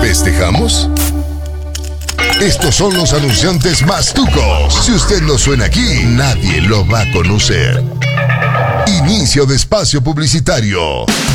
¿Festejamos? Estos son los anunciantes más tucos. Si usted no suena aquí, nadie lo va a conocer. Inicio de espacio publicitario.